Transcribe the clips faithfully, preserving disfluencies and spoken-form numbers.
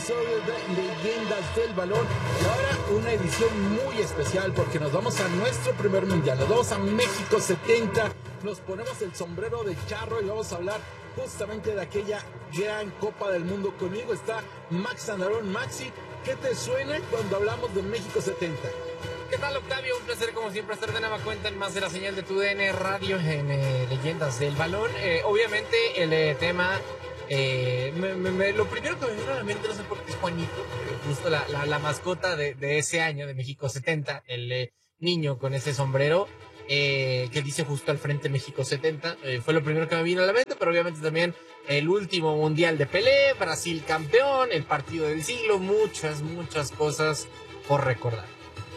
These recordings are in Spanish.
episodio de Leyendas del Balón y ahora una edición muy especial porque nos vamos a nuestro primer mundial, nos vamos a México setenta, nos ponemos el sombrero de charro y vamos a hablar justamente de aquella gran Copa del Mundo. Conmigo está Max Andalón. Maxi, ¿qué te suena cuando hablamos de México setenta? ¿Qué tal, Octavio? Un placer como siempre estar de nueva cuenta en más de la señal de tu D N Radio en eh, Leyendas del Balón. Eh, obviamente el eh, tema, eh, me, me, me, lo primero que me vino a la mente, no sé por qué, es Juanito, eh, justo la, la, la mascota de, de ese año de México setenta, el eh, niño con ese sombrero eh, que dice justo al frente México setenta, eh, fue lo primero que me vino a la mente, pero obviamente también el último mundial de Pelé, Brasil campeón, el partido del siglo, muchas, muchas cosas por recordar.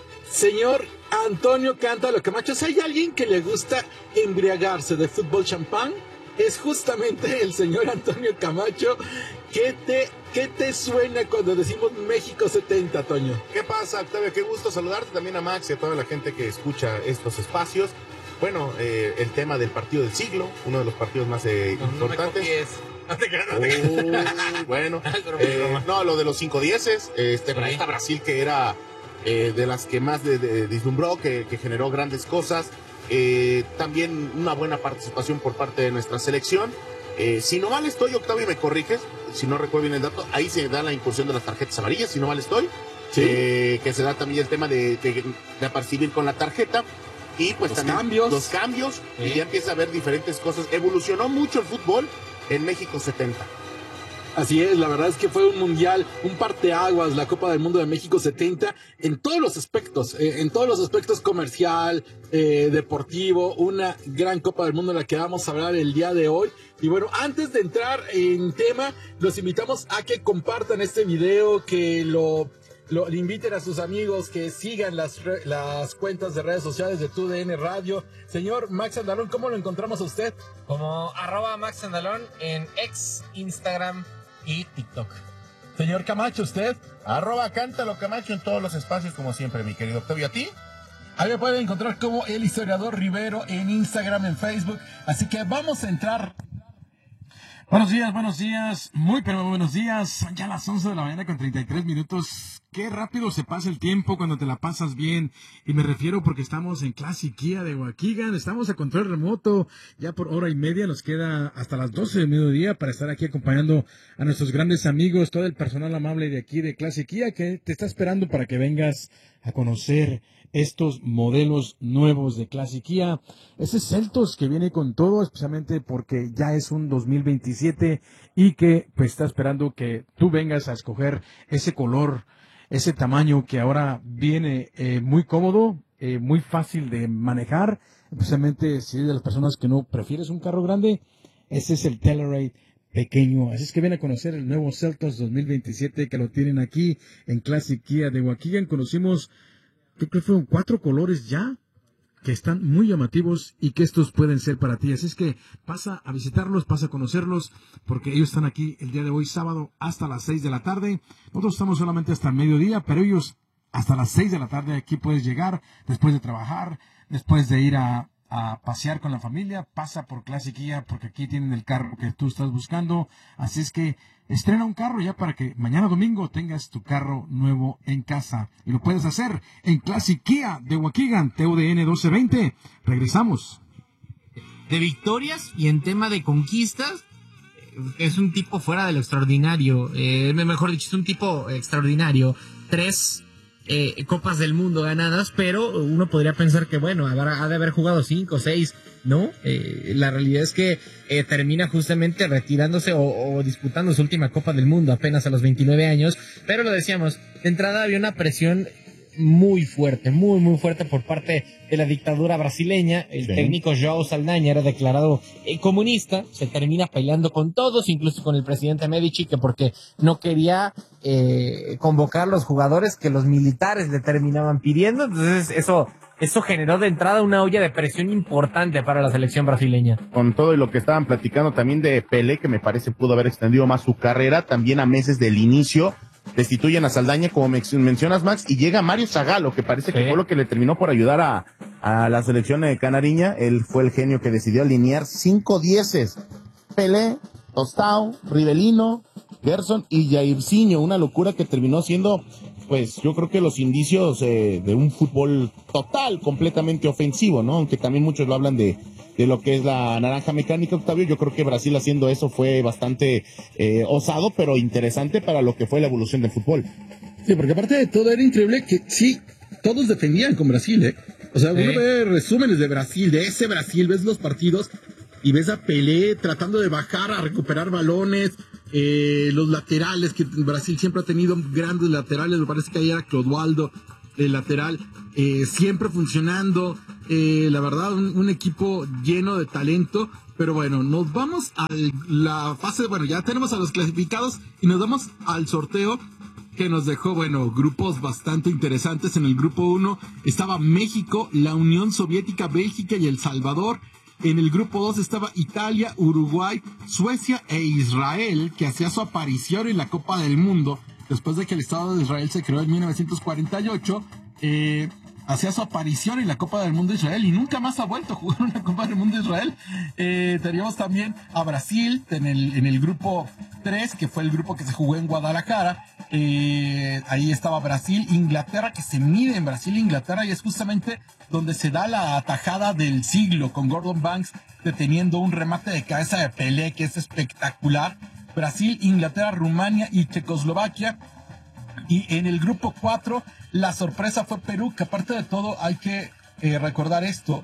Señor Antonio Cántalo Camacho, si hay alguien que le gusta embriagarse de fútbol champán, es justamente el señor Antonio Camacho. ¿Qué te, qué te suena cuando decimos México setenta, Toño? ¿Qué pasa, Octavio? Qué gusto saludarte también a Max y a toda la gente que escucha estos espacios. Bueno, eh, el tema del partido del siglo, uno de los partidos más eh, no, importantes. No me copies. No te uh, bueno, eh, no, lo de los cinco dieces, este, sí. esta Brasil que era eh, de las que más de, de, deslumbró, que, que generó grandes cosas. Eh, también una buena participación por parte de nuestra selección. Eh, si no mal estoy, Octavio, me corriges, si no recuerdo bien el dato, ahí se da la incursión de las tarjetas amarillas, si no mal estoy, sí. eh, que se da también el tema de, de, de apercibir con la tarjeta, y pues los también cambios. los cambios, sí. Y ya empieza a ver diferentes cosas. Evolucionó mucho el fútbol en México setenta. Así es, la verdad es que fue un mundial, un parteaguas, la Copa del Mundo de México setenta, en todos los aspectos, eh, en todos los aspectos comercial, eh, deportivo, una gran Copa del Mundo en la que vamos a hablar el día de hoy. Y bueno, antes de entrar en tema, los invitamos a que compartan este video, que lo, lo le inviten a sus amigos, que sigan las, las cuentas de redes sociales de tu D N Radio. Señor Max Andalón, ¿cómo lo encontramos a usted? Como arroba Max Andalón en X, Instagram y TikTok. Señor Camacho, ¿usted? Arroba Cántalo Camacho en todos los espacios, como siempre, mi querido Octavio. ¿A ti? A mí me pueden encontrar como El Historiador Rivero en Instagram, en Facebook. Así que vamos a entrar. Buenos días, buenos días, muy pero muy buenos días. Son ya las once de la mañana con treinta y tres minutos. Qué rápido se pasa el tiempo cuando te la pasas bien. Y me refiero porque estamos en Classic Kia de Waukegan. Estamos a control remoto. Ya por hora y media nos queda hasta las doce del mediodía para estar aquí acompañando a nuestros grandes amigos, todo el personal amable de aquí de Classic Kia, que te está esperando para que vengas a conocer estos modelos nuevos de Classic Kia. Ese Seltos que viene con todo, especialmente porque ya es un dos mil veintisiete y que pues está esperando que tú vengas a escoger ese color, ese tamaño que ahora viene eh, muy cómodo, eh, muy fácil de manejar, especialmente si eres de las personas que no prefieres un carro grande. Ese es el Telluride pequeño. Así es que ven a conocer el nuevo Seltos dos mil veintisiete, que lo tienen aquí en Classic Kia de Waukegan. Conocimos, creo que fueron cuatro colores ya, que están muy llamativos y que estos pueden ser para ti. Así es que pasa a visitarlos, pasa a conocerlos, porque ellos están aquí el día de hoy, sábado, hasta las seis de la tarde. Nosotros estamos solamente hasta el mediodía, pero ellos hasta las seis de la tarde aquí puedes llegar, después de trabajar, después de ir a, a pasear con la familia, pasa por Classic Kia, porque aquí tienen el carro que tú estás buscando. Así es que estrena un carro ya para que mañana domingo tengas tu carro nuevo en casa. Y lo puedes hacer en Classic Kia de Waukegan, T U D N doce veinte. Regresamos. De victorias y en tema de conquistas, es un tipo fuera de lo extraordinario. Eh, mejor dicho, es un tipo extraordinario. Tres eh, Copas del Mundo ganadas, pero uno podría pensar que, bueno, habrá, ha de haber jugado cinco, seis, ¿no? Eh, la realidad es que eh, termina justamente retirándose o, o disputando su última Copa del Mundo apenas a los veintinueve años, pero lo decíamos, de entrada había una presión muy fuerte, muy muy fuerte por parte de la dictadura brasileña. El sí. técnico João Saldanha era declarado eh, comunista, se termina peleando con todos, incluso con el presidente Medici, que porque no quería eh, convocar los jugadores que los militares le terminaban pidiendo. Entonces eso eso generó de entrada una olla de presión importante para la selección brasileña. Con todo y lo que estaban platicando también de Pelé, que me parece pudo haber extendido más su carrera, también a meses del inicio destituyen a Saldaña, como mencionas, Max, y llega Mario Zagallo, que parece sí. que fue lo que le terminó por ayudar a, a la selección de canariña. Él fue el genio que decidió alinear cinco dieces: Pelé, Tostão, Rivelino, Gerson y Jairzinho, una locura que terminó siendo, pues yo creo que los indicios eh, de un fútbol total, completamente ofensivo, ¿no? Aunque también muchos lo hablan de, de lo que es la naranja mecánica, Octavio. Yo creo que Brasil haciendo eso fue bastante eh, osado, pero interesante para lo que fue la evolución del fútbol. Sí, porque aparte de todo era increíble que sí, todos defendían con Brasil, ¿eh? O sea, uno Sí. ve resúmenes de Brasil, de ese Brasil, ves los partidos y ves a Pelé tratando de bajar a recuperar balones, eh, los laterales, que Brasil siempre ha tenido grandes laterales, me parece que ahí era Clodoaldo, el lateral, eh, siempre funcionando, eh, la verdad, un, un equipo lleno de talento. Pero bueno, nos vamos a la fase, bueno, ya tenemos a los clasificados y nos vamos al sorteo que nos dejó, bueno, grupos bastante interesantes. En el grupo uno estaba México, la Unión Soviética, Bélgica y El Salvador. En el grupo dos estaba Italia, Uruguay, Suecia e Israel, que hacía su aparición en la Copa del Mundo después de que el Estado de Israel se creó en mil novecientos cuarenta y ocho. Eh, hacía su aparición en la Copa del Mundo de Israel y nunca más ha vuelto a jugar una Copa del Mundo de Israel. Eh, teníamos también a Brasil en el, en el grupo tres, que fue el grupo que se jugó en Guadalajara. Eh, ahí estaba Brasil, Inglaterra, que se mide en Brasil e Inglaterra, y es justamente donde se da la atajada del siglo, con Gordon Banks deteniendo un remate de cabeza de Pelé, que es espectacular. Brasil, Inglaterra, Rumania y Checoslovaquia. Y en el grupo cuatro, la sorpresa fue Perú, que aparte de todo hay que eh, recordar esto.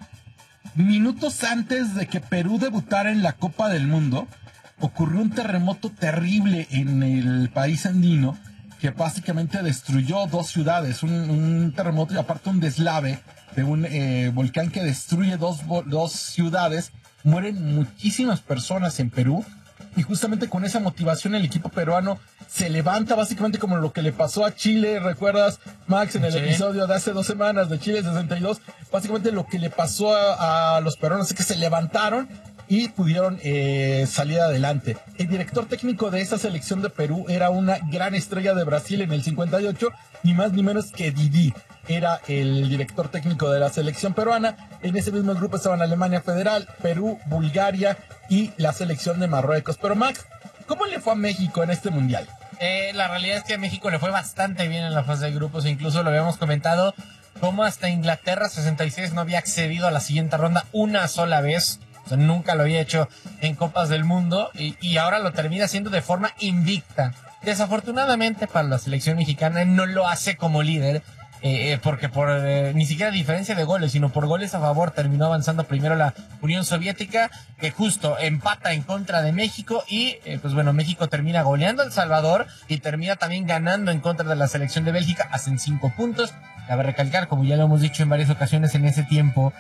Minutos antes de que Perú debutara en la Copa del Mundo, ocurrió un terremoto terrible en el país andino que básicamente destruyó dos ciudades. Un, un terremoto y aparte un deslave de un eh, volcán que destruye dos, dos ciudades. Mueren muchísimas personas en Perú. Y justamente con esa motivación el equipo peruano se levanta, básicamente como lo que le pasó a Chile, ¿recuerdas, Max, en el Sí. episodio de hace dos semanas de Chile sesenta y dos? Básicamente lo que le pasó a, a los peruanos es que se levantaron y pudieron eh, salir adelante. El director técnico de esa selección de Perú era una gran estrella de Brasil en el cincuenta y ocho, ni más ni menos que Didi. Era el director técnico de la selección peruana. En ese mismo grupo estaban Alemania Federal, Perú, Bulgaria y la selección de Marruecos. Pero Max, ¿cómo le fue a México en este mundial? Eh, la realidad es que a México le fue bastante bien en la fase de grupos, incluso lo habíamos comentado, como hasta Inglaterra sesenta y seis no había accedido a la siguiente ronda una sola vez. O sea, nunca lo había hecho en Copas del Mundo y, y ahora lo termina haciendo de forma invicta. Desafortunadamente para la selección mexicana no lo hace como líder, eh, porque por eh, ni siquiera diferencia de goles, sino por goles a favor terminó avanzando primero la Unión Soviética, que justo empata en contra de México y eh, pues bueno, México termina goleando a El Salvador y termina también ganando en contra de la selección de Bélgica. Hacen cinco puntos. Cabe recalcar, como ya lo hemos dicho en varias ocasiones en ese tiempo,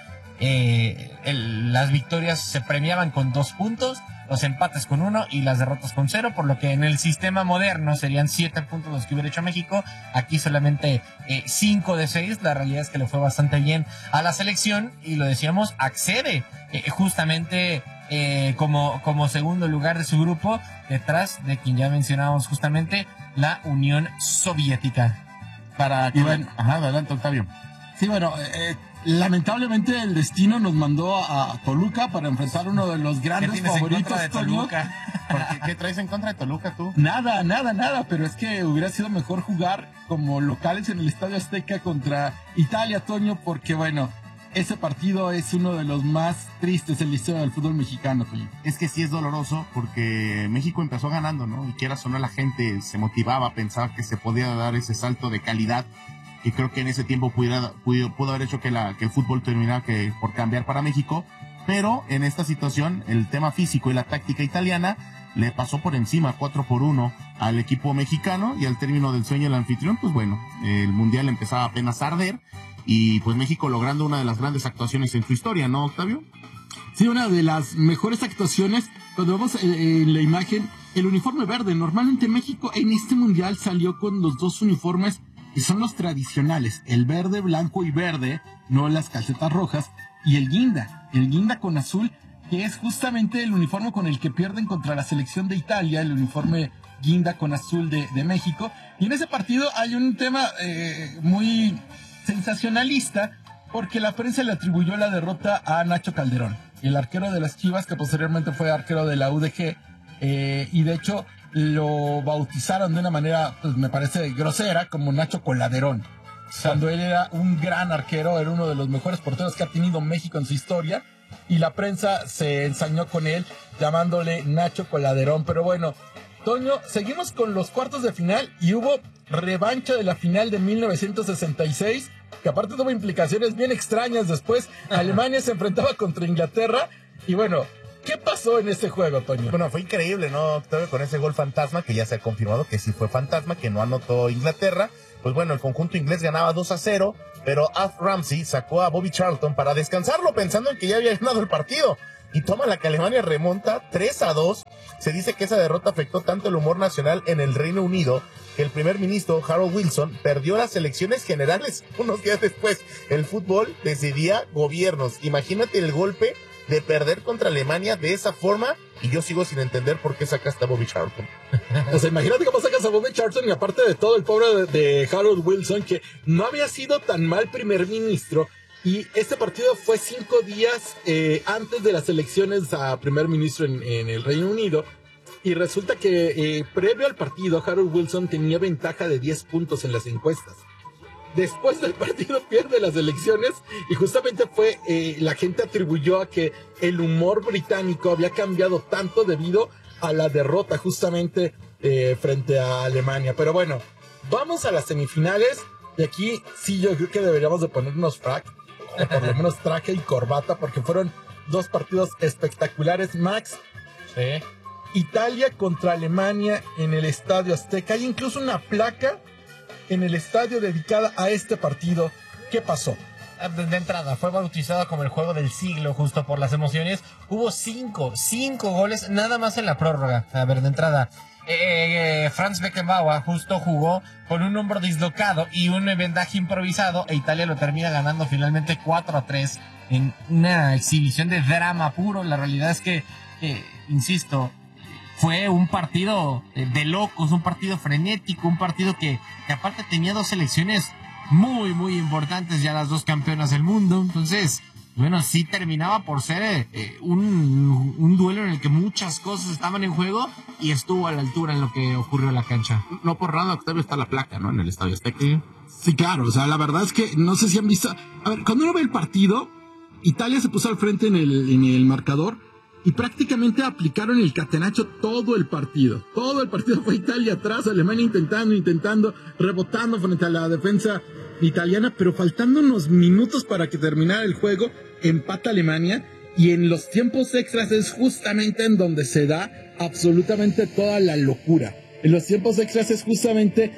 Eh, el, las victorias se premiaban con dos puntos, los empates con uno y las derrotas con cero, por lo que en el sistema moderno serían siete puntos los que hubiera hecho México. Aquí solamente eh, cinco de seis. La realidad es que le fue bastante bien a la selección y lo decíamos, accede eh, justamente eh, como, como segundo lugar de su grupo, detrás de quien ya mencionábamos justamente, la Unión Soviética. Para que, bueno, ajá, adelante, Octavio. Sí, bueno, eh, lamentablemente el destino nos mandó a, a Toluca para enfrentar uno de los ¿Qué grandes tienes en favoritos contra de Toño. Toluca? ¿Por qué, ¿Qué traes en contra de Toluca tú? Nada, nada, nada, pero es que hubiera sido mejor jugar como locales en el Estadio Azteca contra Italia, Toño, porque bueno, ese partido es uno de los más tristes en la historia del fútbol mexicano, Toño. Es que sí es doloroso porque México empezó ganando, ¿no? Y quieras o no, la gente se motivaba, pensaba que se podía dar ese salto de calidad que creo que en ese tiempo pudiera, pudo, pudo haber hecho que, la, que el fútbol terminara que, por cambiar para México. Pero en esta situación, el tema físico y la táctica italiana le pasó por encima cuatro por uno al equipo mexicano, y al término del sueño del anfitrión, pues bueno, el mundial empezaba apenas a arder y pues México logrando una de las grandes actuaciones en su historia, ¿no, Octavio? Sí, una de las mejores actuaciones. Cuando vemos en, en la imagen el uniforme verde, normalmente México en este mundial salió con los dos uniformes que son los tradicionales, el verde, blanco y verde, no las calcetas rojas, y el guinda, el guinda con azul, que es justamente el uniforme con el que pierden contra la selección de Italia, el uniforme guinda con azul de, de México. Y en ese partido hay un tema eh, muy sensacionalista, porque la prensa le atribuyó la derrota a Nacho Calderón, el arquero de las Chivas, que posteriormente fue arquero de la U D G, eh, y de hecho lo bautizaron de una manera, pues me parece grosera, como Nacho Coladerón. Cuando él era un gran arquero, era uno de los mejores porteros que ha tenido México en su historia, y la prensa se ensañó con él llamándole Nacho Coladerón. Pero bueno, Toño, seguimos con los cuartos de final y hubo revancha de la final de mil novecientos sesenta y seis, que aparte tuvo implicaciones bien extrañas. Después Alemania se enfrentaba contra Inglaterra y bueno, ¿qué pasó en ese juego, Toño? Bueno, fue increíble, ¿no, Octavio? Con ese gol fantasma, que ya se ha confirmado que sí fue fantasma, que no anotó Inglaterra. Pues bueno, el conjunto inglés ganaba dos a cero, pero Alf Ramsey sacó a Bobby Charlton para descansarlo, pensando en que ya había ganado el partido. Y toma la que Alemania remonta tres a dos. Se dice que esa derrota afectó tanto el humor nacional en el Reino Unido que el primer ministro Harold Wilson perdió las elecciones generales. Unos días después, el fútbol decidía gobiernos. Imagínate el golpe de perder contra Alemania de esa forma, y yo sigo sin entender por qué sacaste a Bobby Charlton. O sea, imagínate cómo sacas a Bobby Charlton, y aparte de todo, el pobre de, de Harold Wilson, que no había sido tan mal primer ministro, y este partido fue cinco días eh, antes de las elecciones a primer ministro en, en el Reino Unido, y resulta que eh, previo al partido Harold Wilson tenía ventaja de diez puntos en las encuestas. Después del partido pierde las elecciones y justamente fue, eh, la gente atribuyó a que el humor británico había cambiado tanto debido a la derrota justamente eh, frente a Alemania. Pero bueno, vamos a las semifinales, y aquí sí yo creo que deberíamos de ponernos frac, o por lo menos traje y corbata, porque fueron dos partidos espectaculares. Max, Sí. Italia contra Alemania en el Estadio Azteca. Hay incluso una placa en el estadio dedicada a este partido. ¿Qué pasó? De, de entrada, fue bautizado como el juego del siglo, justo por las emociones. Hubo cinco, cinco goles nada más en la prórroga. A ver, de entrada, eh, eh, Franz Beckenbauer justo jugó con un hombro dislocado y un vendaje improvisado, e Italia lo termina ganando finalmente cuatro a tres en una exhibición de drama puro. La realidad es que, eh, insisto, fue un partido de locos, un partido frenético, un partido que, que aparte tenía dos selecciones muy, muy importantes, ya las dos campeonas del mundo. Entonces, bueno, sí terminaba por ser eh, un, un duelo en el que muchas cosas estaban en juego y estuvo a la altura en lo que ocurrió en la cancha. No por nada, Octavio, está la placa, ¿no? En el Estadio Azteca. Sí, claro, o sea, la verdad es que no sé si han visto... A ver, cuando uno ve el partido, Italia se puso al frente en el, en el marcador y prácticamente aplicaron el catenacho todo el partido. Todo el partido fue Italia atrás, Alemania intentando, intentando, rebotando frente a la defensa italiana, pero faltando unos minutos para que terminara el juego, empata Alemania, y en los tiempos extras es justamente en donde se da absolutamente toda la locura. En los tiempos extras es justamente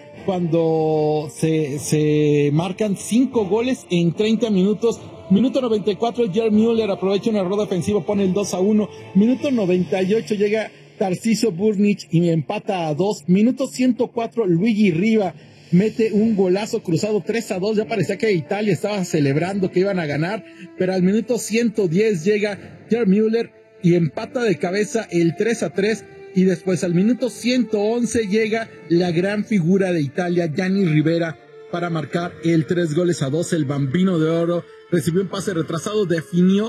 cuando se, se marcan cinco goles en treinta minutos. Minuto noventa y cuatro, Gerd Müller aprovecha un error defensivo, pone el dos a uno. Minuto noventa y ocho, llega Tarcisio Burnic y empata a dos. Minuto ciento cuatro, Luigi Riva mete un golazo cruzado tres a dos. Ya parecía que Italia estaba celebrando que iban a ganar, pero al minuto ciento diez llega Gerd Müller y empata de cabeza el tres a tres. Y después al minuto ciento once llega la gran figura de Italia, Gianni Rivera, para marcar el tres goles a dos. El Bambino de Oro recibió un pase retrasado, definió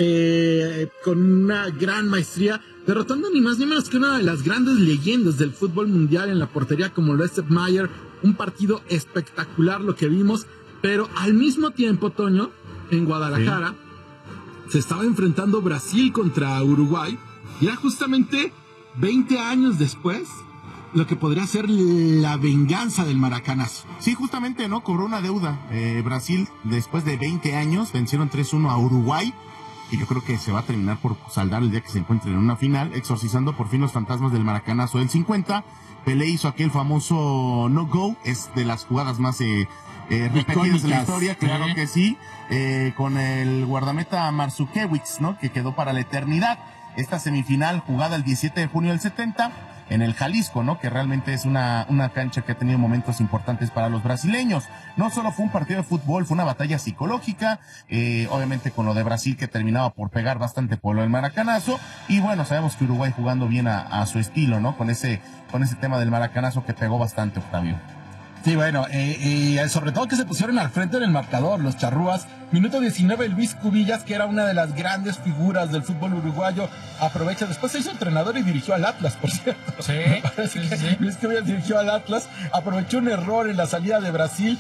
eh, con una gran maestría, derrotando ni más ni menos que una de las grandes leyendas del fútbol mundial en la portería, como lo es Sepp Maier. Un partido espectacular lo que vimos, pero al mismo tiempo, Toño, en Guadalajara, sí, se estaba enfrentando Brasil contra Uruguay, y era justamente veinte años después lo que podría ser la venganza del maracanazo. Sí, justamente, ¿no? Cobró una deuda. Eh, Brasil, después de veinte años, vencieron tres uno a Uruguay, y yo creo que se va a terminar por saldar el día que se encuentren en una final, exorcizando por fin los fantasmas del maracanazo del cincuenta. Pelé hizo aquel famoso no-go, es de las jugadas más eh, eh, repetidas de la historia, claro ¿eh? que sí, eh, con el guardameta Marzukiewicz, ¿no? Que quedó para la eternidad. Esta semifinal jugada el diecisiete de junio del setenta en el Jalisco, ¿no? Que realmente es una, una cancha que ha tenido momentos importantes para los brasileños. No solo fue un partido de fútbol, fue una batalla psicológica, eh, obviamente con lo de Brasil, que terminaba por pegar bastante por lo del maracanazo, y bueno, sabemos que Uruguay jugando bien a, a su estilo, ¿no? Con ese, con ese tema del maracanazo que pegó bastante, Octavio. Sí, bueno, eh, eh, sobre todo que se pusieron al frente del marcador, los charrúas. Minuto diecinueve, Luis Cubillas, que era una de las grandes figuras del fútbol uruguayo, aprovecha, después se hizo entrenador y dirigió al Atlas, por cierto. Sí, sí, que sí. Luis Cubillas dirigió al Atlas, aprovechó un error en la salida de Brasil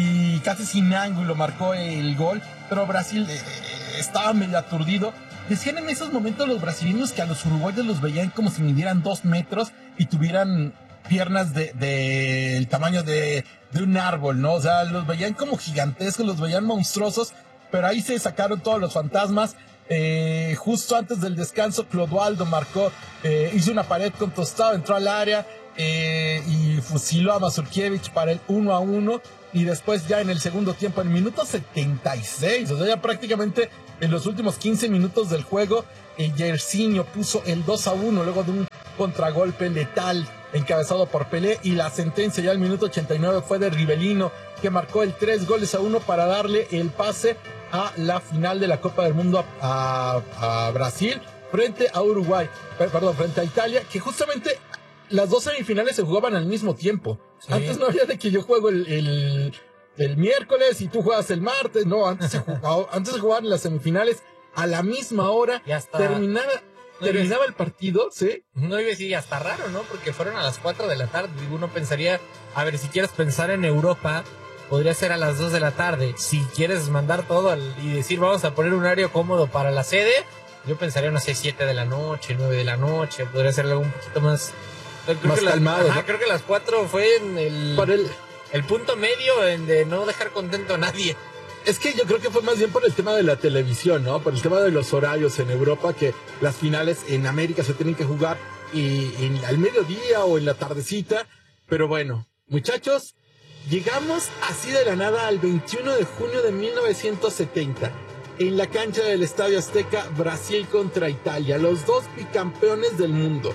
y casi sin ángulo marcó el gol, pero Brasil eh, estaba medio aturdido. Decían en esos momentos los brasileños que a los uruguayos los veían como si midieran dos metros y tuvieran piernas de, de el tamaño de, de un árbol, ¿no? O sea, los veían como gigantescos, los veían monstruosos, pero ahí se sacaron todos los fantasmas. Eh, justo antes del descanso, Clodoaldo marcó, eh, hizo una pared con Tostado, entró al área eh, y fusiló a Mazurkiewicz para el uno a uno. Y después ya en el segundo tiempo, en el minuto setenta y seis, o sea, ya prácticamente en los últimos quince minutos del juego, eh, Jairzinho puso el dos a uno luego de un contragolpe letal encabezado por Pelé, y la sentencia ya al minuto ochenta y nueve fue de Rivelino, que marcó el tres goles a uno para darle el pase a la final de la Copa del Mundo a, a, a Brasil frente a Uruguay, perdón, frente a Italia, que justamente las dos semifinales se jugaban al mismo tiempo. Sí. Antes no había de que yo juego el, el, el miércoles y tú juegas el martes, no, antes se jugaba, antes se jugaban las semifinales a la misma hora, y hasta terminaba, no terminaba el partido, ¿sí? No iba a decir hasta raro, ¿no? Porque fueron a las cuatro de la tarde, y uno pensaría, a ver, si quieres pensar en Europa, podría ser a las dos de la tarde. Si quieres mandar todo al, y decir, vamos a poner un horario cómodo para la sede, yo pensaría, no sé, siete de la noche, nueve de la noche, podría ser algo un poquito más... Creo más que calmado, las, ajá, ¿no? Creo que las cuatro fue en el, Para el, el punto medio en de no dejar contento a nadie. Es que yo creo que fue más bien por el tema de la televisión, ¿no? Por el tema de los horarios en Europa, que las finales en América se tienen que jugar y, y al mediodía o en la tardecita. Pero bueno, muchachos, llegamos así de la nada al veintiuno de junio de mil novecientos setenta. En la cancha del Estadio Azteca, Brasil contra Italia, los dos bicampeones del mundo.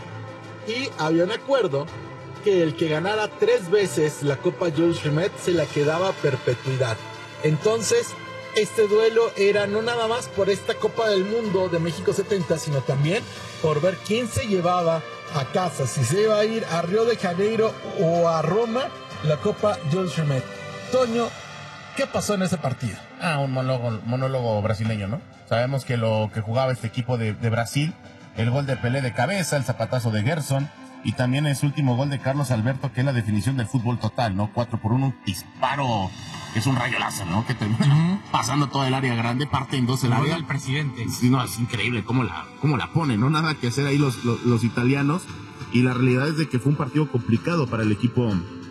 Y había un acuerdo que el que ganara tres veces la Copa Jules Rimet se la quedaba a perpetuidad. Entonces, este duelo era no nada más por esta Copa del Mundo de México setenta, sino también por ver quién se llevaba a casa, si se iba a ir a Río de Janeiro o a Roma, la Copa Jules Rimet. Toño, ¿qué pasó en ese partido? Ah, un monólogo, monólogo brasileño, ¿no? Sabemos que lo que jugaba este equipo de, de Brasil, el gol de Pelé de cabeza, el zapatazo de Gerson, y también ese último gol de Carlos Alberto, que es la definición del fútbol total, ¿no? cuatro por uno, un disparo, que es un rayo láser, ¿no? Que termina uh-huh. pasando todo el área grande, parte en dos el área. El presidente. Sí, no, es increíble cómo la, cómo la pone, ¿no? Nada que hacer ahí los, los, los italianos, y la realidad es de que fue un partido complicado para el equipo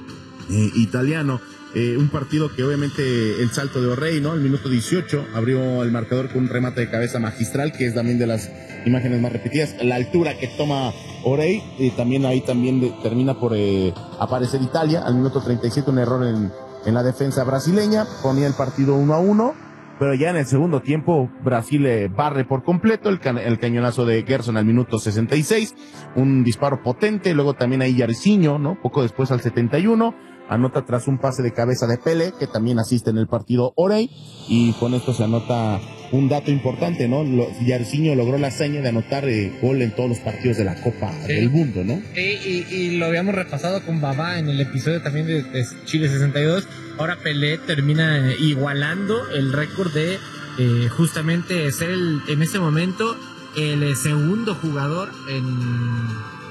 eh, italiano. Eh, un partido que obviamente el salto de O'Reilly, ¿no? El minuto dieciocho abrió el marcador con un remate de cabeza magistral, que es también de las imágenes más repetidas. La altura que toma O'Reilly, eh, también ahí también de, termina por eh, aparecer Italia. Al minuto treinta y siete un error en, en la defensa brasileña, ponía el partido uno a uno, pero ya en el segundo tiempo Brasil eh, barre por completo. El, ca- el cañonazo de Gerson al minuto sesenta y seis, un disparo potente, luego también ahí Jairzinho, ¿no? Poco después al setenta y uno, anota tras un pase de cabeza de Pelé, que también asiste en el partido O'Reilly, y con esto se anota un dato importante, ¿no? Jairzinho logró la hazaña de anotar eh, gol en todos los partidos de la Copa sí. del Mundo, ¿no? Sí, y, y lo habíamos repasado con Babá en el episodio también de, de Chile sesenta y dos. Ahora Pelé termina igualando el récord de eh, justamente ser el, en ese momento el segundo jugador en,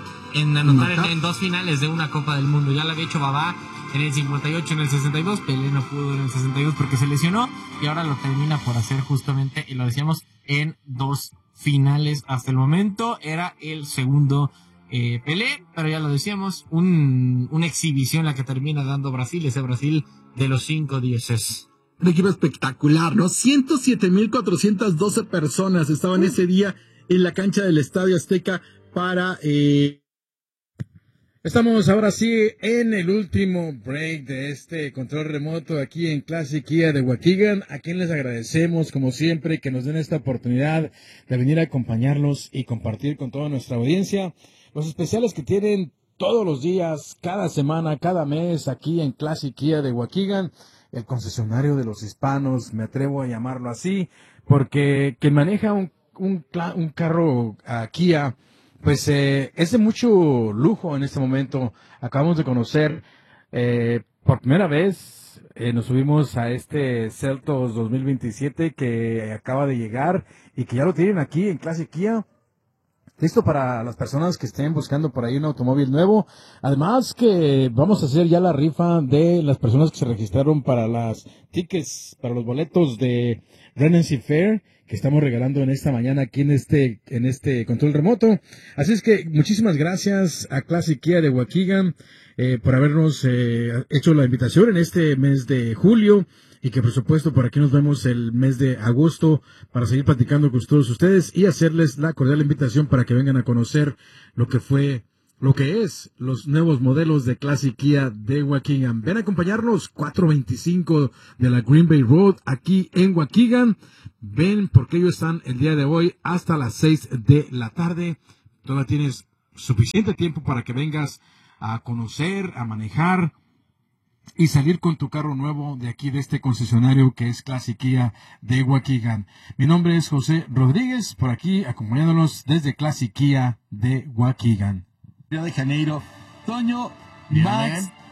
en anotar en, en dos finales de una Copa del Mundo. Ya lo había hecho Babá en el cincuenta y ocho, en el sesenta y dos, Pelé no pudo en el sesenta y dos porque se lesionó, y ahora lo termina por hacer justamente, y lo decíamos, en dos finales. Hasta el momento era el segundo eh, Pelé, pero ya lo decíamos, un, una exhibición la que termina dando Brasil, ese Brasil de los cinco dieces. Un equipo espectacular, ¿no? ciento siete mil cuatrocientas doce personas estaban ese día en la cancha del Estadio Azteca para... Eh, Estamos ahora sí en el último break de este control remoto aquí en Classic Kia de Waukegan, a quien les agradecemos como siempre que nos den esta oportunidad de venir a acompañarlos y compartir con toda nuestra audiencia los especiales que tienen todos los días, cada semana, cada mes aquí en Classic Kia de Waukegan, el concesionario de los hispanos, me atrevo a llamarlo así, porque quien maneja un, un, un carro uh, Kia, pues eh, es de mucho lujo en este momento. Acabamos de conocer Eh, por primera vez eh, nos subimos a este Seltos dos mil veintisiete que acaba de llegar y que ya lo tienen aquí en Classic Kia. Listo para las personas que estén buscando por ahí un automóvil nuevo. Además que vamos a hacer ya la rifa de las personas que se registraron para las tickets, para los boletos de Renency Fair, que estamos regalando en esta mañana aquí en este, en este control remoto. Así es que muchísimas gracias a Classic Kia de Waukegan, eh, por habernos eh, hecho la invitación en este mes de julio. Y que por supuesto por aquí nos vemos el mes de agosto para seguir platicando con todos ustedes y hacerles la cordial invitación para que vengan a conocer lo que fue, lo que es los nuevos modelos de Classic Kia de Waukegan. Ven a acompañarnos, cuatro veinticinco de la Green Bay Road aquí en Waukegan. Ven porque ellos están el día de hoy hasta las seis de la tarde. Todavía tienes suficiente tiempo para que vengas a conocer, a manejar y salir con tu carro nuevo de aquí, de este concesionario que es Classic Kia de Waukegan. Mi nombre es José Rodríguez, por aquí acompañándonos desde Classic Kia de Waukegan. Río de Janeiro. Toño, Bien, Max, bien.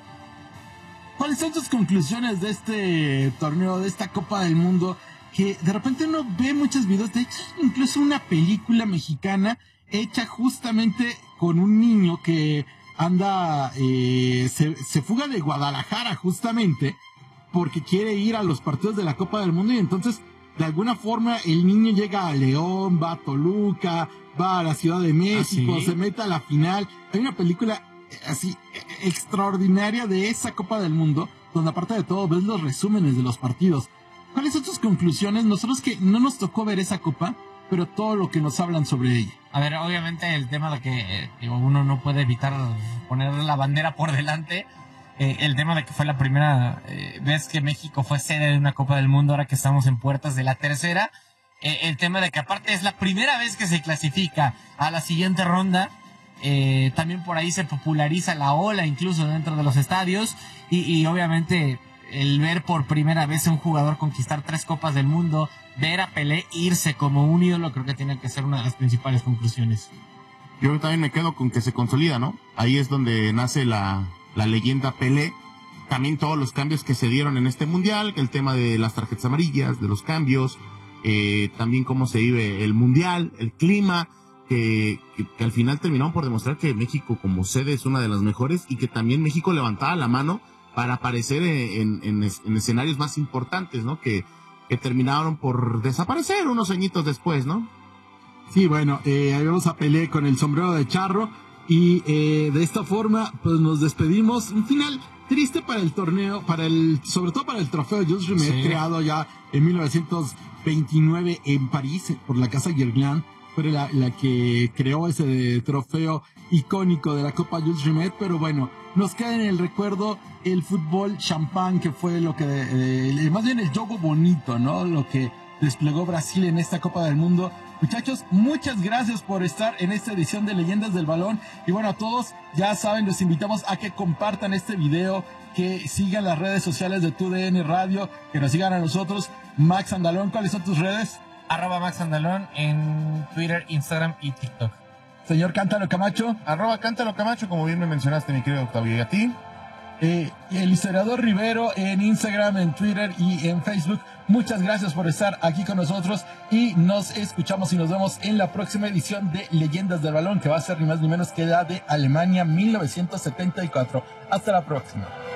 ¿cuáles son tus conclusiones de este torneo, de esta Copa del Mundo? Que de repente uno ve muchos videos, de hecho incluso una película mexicana hecha justamente con un niño que anda, eh, se, se fuga de Guadalajara justamente porque quiere ir a los partidos de la Copa del Mundo y entonces de alguna forma el niño llega a León, va a Toluca, va a la Ciudad de México, ¿Ah, sí? se mete a la final. Hay una película así extraordinaria de esa Copa del Mundo donde aparte de todo ves los resúmenes de los partidos. ¿Cuáles son tus conclusiones? Nosotros que no nos tocó ver esa Copa, pero todo lo que nos hablan sobre ella. A ver, obviamente el tema de que eh, digo, uno no puede evitar poner la bandera por delante. Eh, el tema de que fue la primera eh, vez que México fue sede de una Copa del Mundo, ahora que estamos en puertas de la tercera. Eh, el tema de que aparte es la primera vez que se clasifica a la siguiente ronda. Eh, también por ahí se populariza la ola incluso dentro de los estadios. Y, y obviamente el ver por primera vez a un jugador conquistar tres Copas del Mundo, ver a Pelé irse como un ídolo, creo que tiene que ser una de las principales conclusiones. Yo también me quedo con que se consolida, ¿no? Ahí es donde nace la, la leyenda Pelé. También todos los cambios que se dieron en este mundial, que el tema de las tarjetas amarillas, de los cambios, eh, también cómo se vive el mundial, el clima, que, que, que al final terminaron por demostrar que México como sede es una de las mejores y que también México levantaba la mano para aparecer en, en, en, en escenarios más importantes, ¿no? Que, que terminaron por desaparecer unos añitos después, ¿no? Sí, bueno, eh, ahí vemos a Pelé con el sombrero de charro y eh, de esta forma pues nos despedimos. Un final triste para el torneo, para el, sobre todo para el trofeo Jules Rimet, Sí. creado ya en mil novecientos veintinueve en París por la Casa Guerlain. Fue la, la que creó ese trofeo icónico de la Copa Jules Rimet, pero bueno, nos queda en el recuerdo el fútbol champán, que fue lo que, eh, más bien el juego bonito, ¿no? Lo que desplegó Brasil en esta Copa del Mundo. Muchachos, muchas gracias por estar en esta edición de Leyendas del Balón. Y bueno, a todos, ya saben, los invitamos a que compartan este video, que sigan las redes sociales de T U D N Radio, que nos sigan a nosotros. Max Andalón, ¿cuáles son tus redes? Arroba Max Andalón en Twitter, Instagram y TikTok. Señor Cántaro Camacho. Arroba Cántaro Camacho, como bien me mencionaste, mi querido Octavio, y a ti. Eh, y el historiador Rivero en Instagram, en Twitter y en Facebook. Muchas gracias por estar aquí con nosotros y nos escuchamos y nos vemos en la próxima edición de Leyendas del Balón, que va a ser ni más ni menos que la de Alemania mil novecientos setenta y cuatro. Hasta la próxima.